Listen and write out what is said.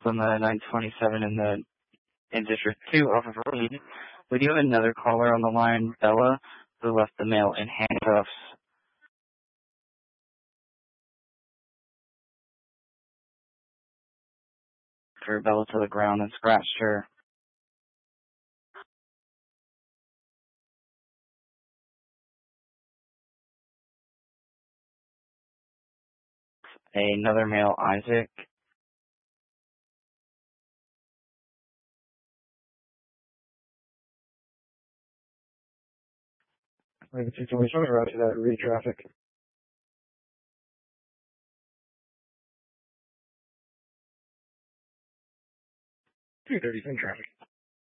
from the 927 in District 2 off of Reed. We do have another caller on the line, Bella, who left the male in handcuffs. Threw Bella to the ground and scratched her. Another male, Isaac. Wait, the situation route to that Reed traffic. 230 in traffic.